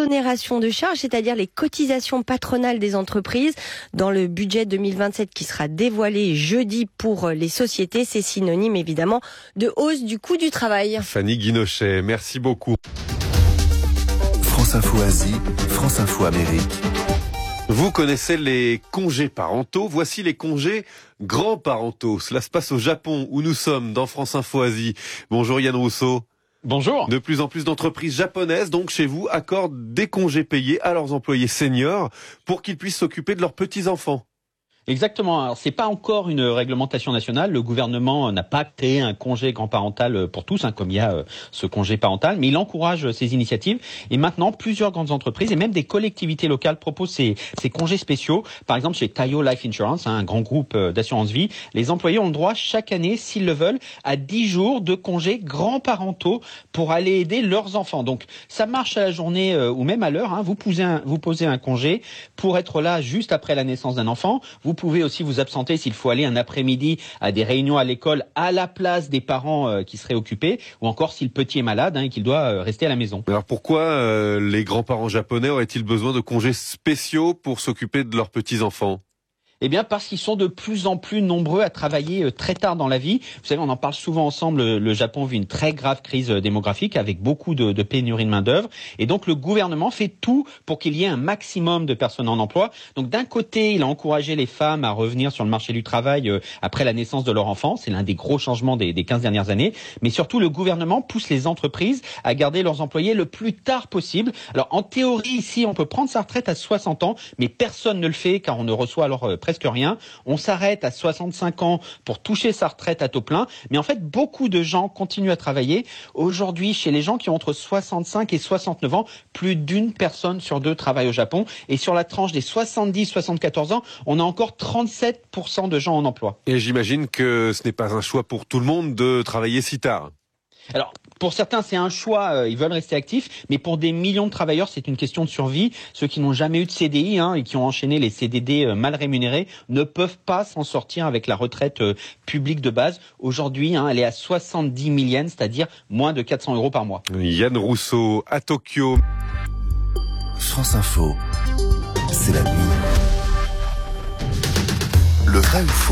exonération de charges, c'est-à-dire les cotisations patronales des entreprises. Dans le budget 2027 qui sera dévoilé jeudi pour les sociétés, c'est synonyme évidemment de hausse du coût du travail. Fanny Guinochet, merci beaucoup. France Info Asie, France Info Amérique. Vous connaissez les congés parentaux, voici les congés grands-parentaux. Cela se passe au Japon où nous sommes dans France Info Asie. Bonjour Yann Rousseau. Bonjour. De plus en plus d'entreprises japonaises, donc chez vous, accordent des congés payés à leurs employés seniors pour qu'ils puissent s'occuper de leurs petits-enfants. Exactement. Alors, c'est pas encore une réglementation nationale. Le gouvernement n'a pas créé un congé grand-parental pour tous, comme il y a ce congé parental, mais il encourage ces initiatives. Et maintenant, plusieurs grandes entreprises et même des collectivités locales proposent ces congés spéciaux. Par exemple, chez Taiyo Life Insurance, un grand groupe d'assurance vie, les employés ont le droit chaque année, s'ils le veulent, à 10 jours de congés grands-parentaux pour aller aider leurs enfants. Donc, ça marche à la journée ou même à l'heure. Vous posez un congé pour être là juste après la naissance d'un enfant. Vous pouvez aussi vous absenter s'il faut aller un après-midi à des réunions à l'école à la place des parents qui seraient occupés, ou encore si le petit est malade et qu'il doit rester à la maison. Alors pourquoi les grands-parents japonais auraient-ils besoin de congés spéciaux pour s'occuper de leurs petits-enfants ? Eh bien, parce qu'ils sont de plus en plus nombreux à travailler très tard dans la vie. Vous savez, on en parle souvent ensemble. Le Japon vit une très grave crise démographique avec beaucoup de pénurie de main-d'œuvre. Et donc, le gouvernement fait tout pour qu'il y ait un maximum de personnes en emploi. Donc, d'un côté, il a encouragé les femmes à revenir sur le marché du travail après la naissance de leur enfant. C'est l'un des gros changements des 15 dernières années. Mais surtout, le gouvernement pousse les entreprises à garder leurs employés le plus tard possible. Alors, en théorie, ici, on peut prendre sa retraite à 60 ans, mais personne ne le fait car on ne reçoit alors presque rien. On s'arrête à 65 ans pour toucher sa retraite à taux plein. Mais en fait, beaucoup de gens continuent à travailler. Aujourd'hui, chez les gens qui ont entre 65 et 69 ans, plus d'une personne sur deux travaille au Japon. Et sur la tranche des 70-74 ans, on a encore 37% de gens en emploi. Et j'imagine que ce n'est pas un choix pour tout le monde de travailler si tard. Alors, pour certains, c'est un choix, ils veulent rester actifs, mais pour des millions de travailleurs, c'est une question de survie. Ceux qui n'ont jamais eu de CDI et qui ont enchaîné les CDD mal rémunérés ne peuvent pas s'en sortir avec la retraite publique de base. Aujourd'hui, elle est à 70 000 yens, c'est-à-dire moins de 400 € par mois. Yann Rousseau, à Tokyo. France Info, c'est la nuit. Le vrai ou faux ?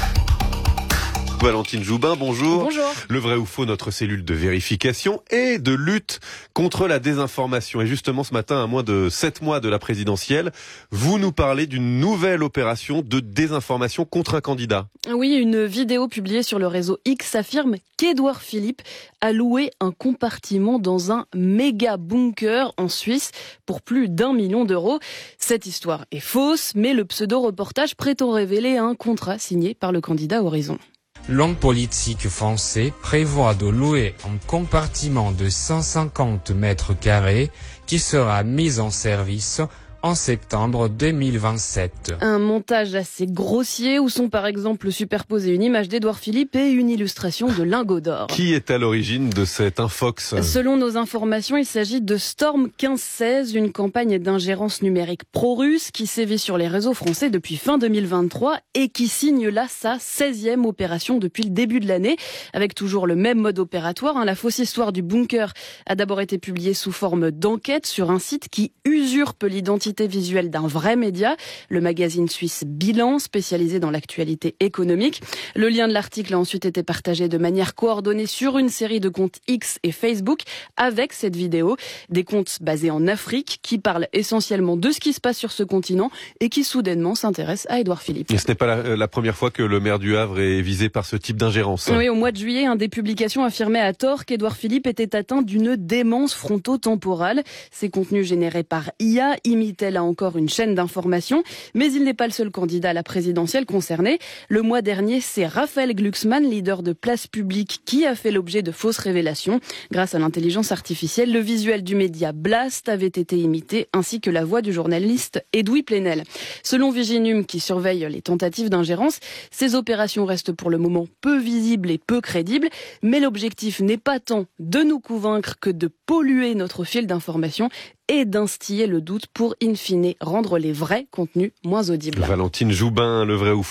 Valentine Joubin, bonjour. Bonjour. Le vrai ou faux, notre cellule de vérification et de lutte contre la désinformation. Et justement, ce matin, à moins de 7 mois de la présidentielle, vous nous parlez d'une nouvelle opération de désinformation contre un candidat. Oui, une vidéo publiée sur le réseau X affirme qu'Édouard Philippe a loué un compartiment dans un méga bunker en Suisse pour plus d'1 million d'euros. Cette histoire est fausse, mais le pseudo-reportage prétend révéler un contrat signé par le candidat Horizon. L'homme politique français prévoit de louer un compartiment de 150 mètres carrés qui sera mis en service en septembre 2027. Un montage assez grossier où sont par exemple superposées une image d'Édouard Philippe et une illustration de lingots d'or. Qui est à l'origine de cet infox ? Selon nos informations, il s'agit de Storm 1516, une campagne d'ingérence numérique pro-russe qui sévit sur les réseaux français depuis fin 2023 et qui signe là sa 16e opération depuis le début de l'année, avec toujours le même mode opératoire. La fausse histoire du bunker a d'abord été publiée sous forme d'enquête sur un site qui usurpe l'identité visuelle d'un vrai média, le magazine suisse Bilan, spécialisé dans l'actualité économique. Le lien de l'article a ensuite été partagé de manière coordonnée sur une série de comptes X et Facebook avec cette vidéo. Des comptes basés en Afrique qui parlent essentiellement de ce qui se passe sur ce continent et qui soudainement s'intéressent à Édouard Philippe. Et ce n'est pas la première fois que le maire du Havre est visé par ce type d'ingérence. Oui, au mois de juillet, des publications affirmaient à tort qu'Édouard Philippe était atteint d'une démence frontotemporale. Ces contenus générés par IA imitaient là encore une chaîne d'information, mais il n'est pas le seul candidat à la présidentielle concerné. Le mois dernier, c'est Raphaël Glucksmann, leader de Place Publique, qui a fait l'objet de fausses révélations. Grâce à l'intelligence artificielle, le visuel du média Blast avait été imité, ainsi que la voix du journaliste Edoui Plenel. Selon Viginum, qui surveille les tentatives d'ingérence, ces opérations restent pour le moment peu visibles et peu crédibles, mais l'objectif n'est pas tant de nous convaincre que de polluer notre fil d'information et d'instiller le doute pour, in fine, rendre les vrais contenus moins audibles. Valentine Joubin, le vrai ou faux ?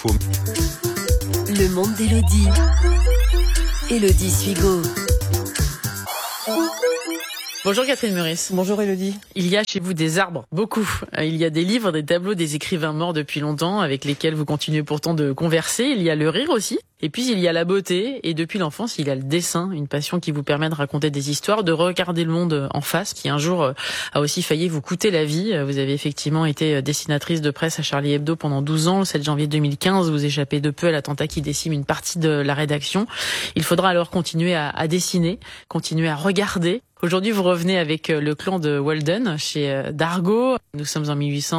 Le monde d'Élodie. Élodie Suigo. Bonjour Catherine Meurice. Bonjour Élodie. Il y a chez vous des arbres, beaucoup. Il y a des livres, des tableaux, des écrivains morts depuis longtemps avec lesquels vous continuez pourtant de converser. Il y a le rire aussi. Et puis il y a la beauté. Et depuis l'enfance, il y a le dessin, une passion qui vous permet de raconter des histoires, de regarder le monde en face, qui un jour a aussi failli vous coûter la vie. Vous avez effectivement été dessinatrice de presse à Charlie Hebdo pendant 12 ans. Le 7 janvier 2015, vous échappez de peu à l'attentat qui décime une partie de la rédaction. Il faudra alors continuer à dessiner, continuer à regarder. Aujourd'hui, vous revenez avec le clan de Walden chez Dargaud. Nous sommes en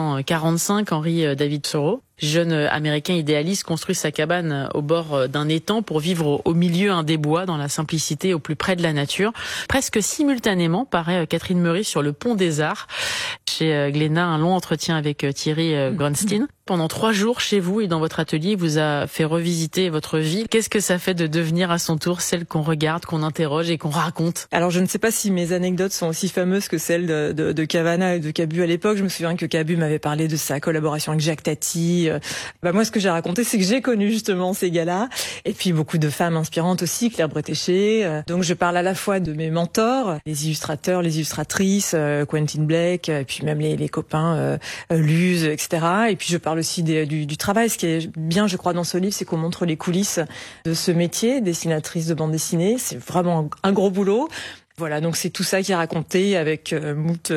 1845. Henry David Thoreau, jeune américain idéaliste, construit sa cabane au bord d'un étang pour vivre au milieu des bois, dans la simplicité, au plus près de la nature. Presque simultanément paraît Catherine Meurice sur le Pont des Arts. Chez Glénat, un long entretien avec Thierry Grunstein. Pendant 3 jours, chez vous et dans votre atelier, il vous a fait revisiter votre vie. Qu'est-ce que ça fait de devenir à son tour celle qu'on regarde, qu'on interroge et qu'on raconte? Alors je ne sais pas si mes anecdotes sont aussi fameuses que celles de Cavana et de Cabu à l'époque. Je me souviens que Cabu m'avait parlé de sa collaboration avec Jacques Tati. Moi, ce que j'ai raconté, c'est que j'ai connu justement ces gars-là. Et puis beaucoup de femmes inspirantes aussi, Claire Bretéché. Donc je parle à la fois de mes mentors, les illustrateurs, les illustratrices, Quentin Blake, et puis même les copains Luz, etc. Et puis je parle aussi du travail. Ce qui est bien, je crois, dans ce livre, c'est qu'on montre les coulisses de ce métier, dessinatrice de bande dessinée. C'est vraiment un gros boulot. Voilà, donc c'est tout ça qui est raconté avec moult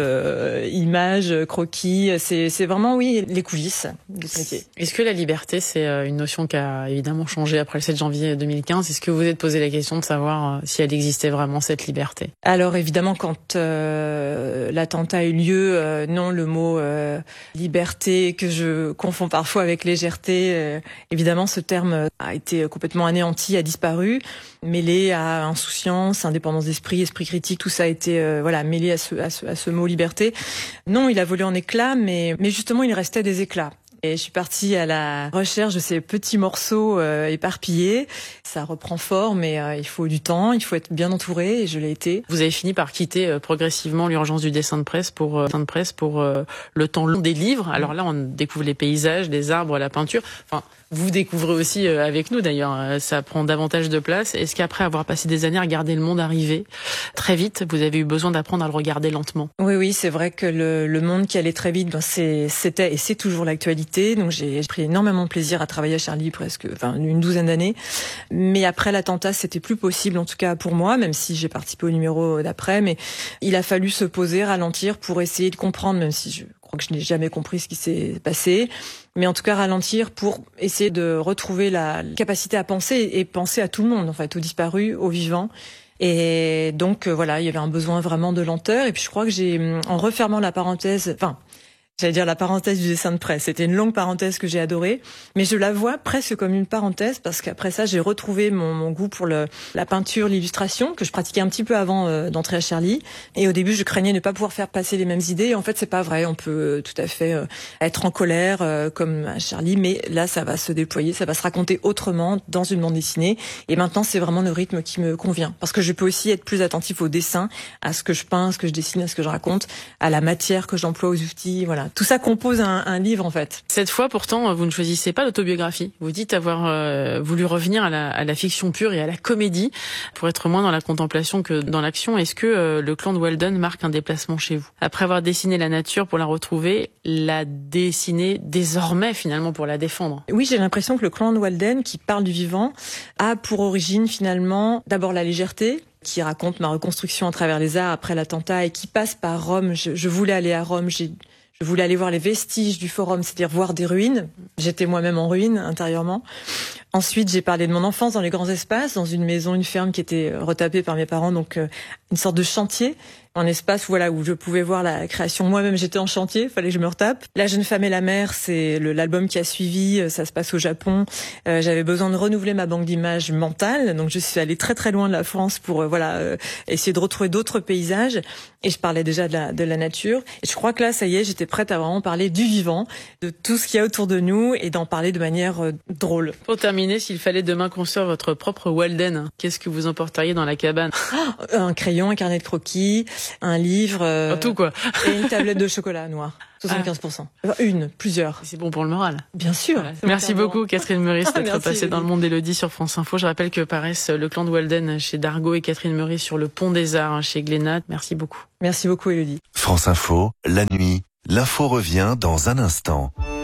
images, croquis. C'est vraiment, oui, les coulisses de ce métier. Est-ce que la liberté, c'est une notion qui a évidemment changé après le 7 janvier 2015 ? Est-ce que vous vous êtes posé la question de savoir si elle existait vraiment, cette liberté ? Alors évidemment, quand l'attentat a eu lieu, non, le mot liberté, que je confonds parfois avec légèreté, évidemment, ce terme a été complètement anéanti, a disparu, mêlé à insouciance, indépendance d'esprit, esprit critique, tout ça a été mêlé à ce mot liberté. Non, il a volé en éclats, mais justement il restait des éclats. Et je suis partie à la recherche de ces petits morceaux éparpillés. Ça reprend forme, mais il faut du temps, il faut être bien entouré, et je l'ai été. Vous avez fini par quitter progressivement l'urgence du dessin de presse pour le temps long des livres. Alors là, on découvre les paysages, les arbres, la peinture. Enfin, vous découvrez aussi avec nous d'ailleurs, ça prend davantage de place. Est-ce qu'après avoir passé des années à regarder le monde arriver très vite, vous avez eu besoin d'apprendre à le regarder lentement ? Oui, c'est vrai que le monde qui allait très vite, c'était et c'est toujours l'actualité. Donc j'ai pris énormément de plaisir à travailler à Charlie, une 12aine d'années. Mais après l'attentat, c'était plus possible, en tout cas pour moi, même si j'ai participé au numéro d'après. Mais il a fallu se poser, ralentir pour essayer de comprendre, même si je crois que je n'ai jamais compris ce qui s'est passé. Mais en tout cas, ralentir pour essayer de retrouver la capacité à penser et penser à tout le monde, en fait, aux disparus, aux vivants. Et donc, il y avait un besoin vraiment de lenteur. Et puis, je crois que en refermant la parenthèse, j'allais dire la parenthèse du dessin de presse. C'était une longue parenthèse que j'ai adorée, mais je la vois presque comme une parenthèse parce qu'après ça, j'ai retrouvé mon goût pour la peinture, l'illustration que je pratiquais un petit peu avant d'entrer à Charlie. Et au début, je craignais ne pas pouvoir faire passer les mêmes idées. Et en fait, c'est pas vrai. On peut tout à fait être en colère comme à Charlie, mais là, ça va se déployer, ça va se raconter autrement dans une bande dessinée. Et maintenant, c'est vraiment le rythme qui me convient parce que je peux aussi être plus attentif au dessin, à ce que je peins, à ce que je dessine, à ce que je raconte, à la matière que j'emploie, aux outils, voilà. Tout ça compose un livre, en fait. Cette fois, pourtant, vous ne choisissez pas l'autobiographie. Vous dites avoir voulu revenir à la fiction pure et à la comédie pour être moins dans la contemplation que dans l'action. Est-ce que le clan de Walden marque un déplacement chez vous ? Après avoir dessiné la nature pour la retrouver, la dessiner désormais, finalement, pour la défendre. Oui, j'ai l'impression que le clan de Walden, qui parle du vivant, a pour origine, finalement, d'abord la légèreté, qui raconte ma reconstruction à travers les arts après l'attentat et qui passe par Rome. Je voulais aller à Rome, je voulais aller voir les vestiges du forum, c'est-à-dire voir des ruines. J'étais moi-même en ruine intérieurement. Ensuite, j'ai parlé de mon enfance dans les grands espaces, dans une maison, une ferme qui était retapée par mes parents, donc une sorte de chantier, un espace où je pouvais voir la création. Moi-même, j'étais en chantier, fallait que je me retape. La jeune femme et la mer, c'est l'album qui a suivi, ça se passe au Japon. J'avais besoin de renouveler ma banque d'images mentale, donc je suis allée très très loin de la France pour essayer de retrouver d'autres paysages. Et je parlais déjà de la nature. Et je crois que là, ça y est, j'étais prête à vraiment parler du vivant, de tout ce qu'il y a autour de nous et d'en parler de manière drôle. Pour terminer, s'il fallait demain construire votre propre Walden, qu'est-ce que vous emporteriez dans la cabane ? Un crayon, un carnet de croquis, un livre, tout quoi. Et une tablette de chocolat noir. 75%. Plusieurs. C'est bon pour le moral. Bien sûr. Voilà. Merci beaucoup Catherine Meurice d'être passée dans le monde d'Élodie sur France Info. Je rappelle que paraissent Le Clan de Walden chez Dargaud et Catherine Meurice sur Le Pont des Arts chez Glénat. Merci beaucoup. Merci beaucoup Élodie. France Info, la nuit, l'info revient dans un instant.